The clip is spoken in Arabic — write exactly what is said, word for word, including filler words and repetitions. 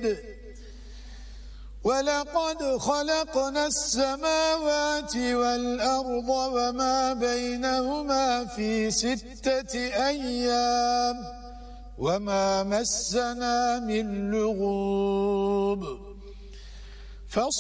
بعيد ولقد خلقنا السماوات والأرض وما بينهما في ستة أيام وما مسنا من لغوب